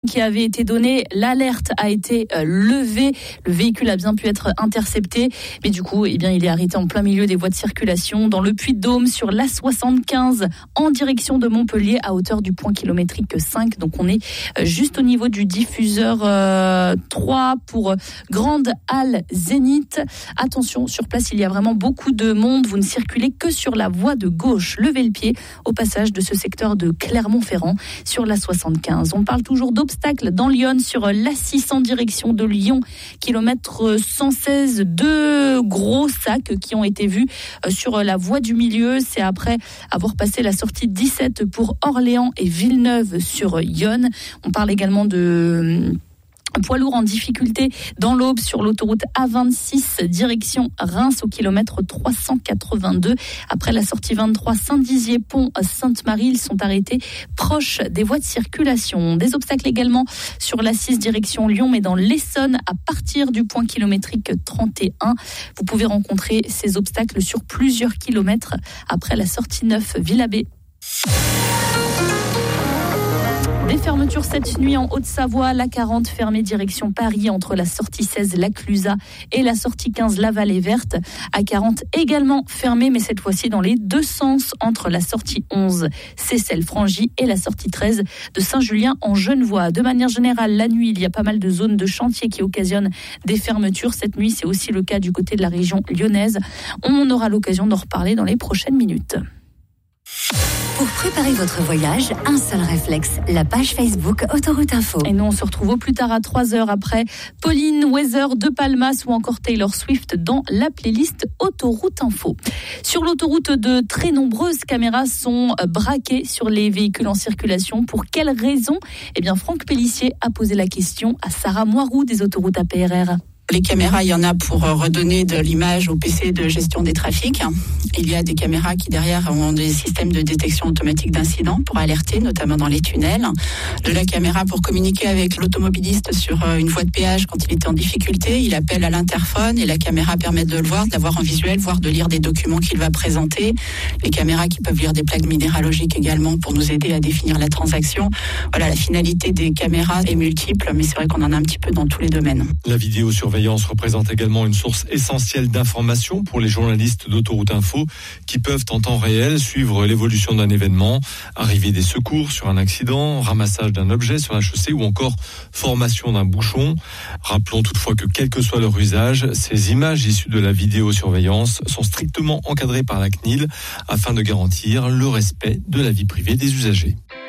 qui avait été donné. L'alerte a été levée. Le véhicule a bien pu être intercepté. Mais du coup, il est arrêté en plein milieu des voies de circulation dans le Puy-de-Dôme sur l'A75 en direction de Montpellier à hauteur du point kilométrique 5. Donc on est juste au niveau du diffuseur 3 pour Grande Halle Zénith. Attention, sur place, il y a vraiment beaucoup de monde. Vous ne circulez que sur la voie de gauche. Levez le pied au passage de ce secteur de Clermont-Ferrand sur l'A75. On parle toujours d'obstacles dans Lyon sur l'A6 en direction de Lyon, kilomètre 116. Deux gros sacs qui ont été vus sur la voie du milieu. C'est après avoir passé la sortie 17 pour Orléans et Villeneuve sur Yonne. On parle également de poids lourd en difficulté dans l'Aube sur l'autoroute A26 direction Reims au kilomètre 382. Après la sortie 23 Saint-Dizier-Pont Sainte-Marie, ils sont arrêtés proches des voies de circulation. Des obstacles également sur la 6 direction Lyon, mais dans l'Essonne à partir du point kilométrique 31. Vous pouvez rencontrer ces obstacles sur plusieurs kilomètres après la sortie 9 Villabé. Des fermetures cette nuit en Haute-Savoie, la 40 fermée direction Paris entre la sortie 16 La Clusaz et la sortie 15 La Vallée Verte. A40 également fermée, mais cette fois-ci dans les deux sens entre la sortie 11 Seyssel-Frangy et la sortie 13 de Saint-Julien en Genevois. De manière générale, la nuit, il y a pas mal de zones de chantier qui occasionnent des fermetures. Cette nuit, c'est aussi le cas du côté de la région lyonnaise. On aura l'occasion d'en reparler dans les prochaines minutes. Pour préparer votre voyage, un seul réflexe, la page Facebook Autoroute Info. Et nous, on se retrouve au plus tard à 3h après Pauline Weather de Palmas ou encore Taylor Swift dans la playlist Autoroute Info. Sur l'autoroute, de très nombreuses caméras sont braquées sur les véhicules en circulation. Pour quelles raisons ? Franck Pellissier a posé la question à Sarah Moirou des autoroutes APRR. Les caméras, il y en a pour redonner de l'image au PC de gestion des trafics. Il y a des caméras qui derrière ont des systèmes de détection automatique d'incidents pour alerter, notamment dans les tunnels. De la caméra pour communiquer avec l'automobiliste sur une voie de péage quand il était en difficulté. Il appelle à l'interphone et la caméra permet de le voir, de l'avoir en visuel, voire de lire des documents qu'il va présenter. Les caméras qui peuvent lire des plaques minéralogiques également pour nous aider à définir la transaction. Voilà, la finalité des caméras est multiple, mais c'est vrai qu'on en a un petit peu dans tous les domaines. La vidéosurveillance représente également une source essentielle d'information pour les journalistes d'Autoroute Info qui peuvent en temps réel suivre l'évolution d'un événement, arrivée des secours sur un accident, ramassage d'un objet sur la chaussée ou encore formation d'un bouchon. Rappelons toutefois que quel que soit leur usage, ces images issues de la vidéosurveillance sont strictement encadrées par la CNIL afin de garantir le respect de la vie privée des usagers.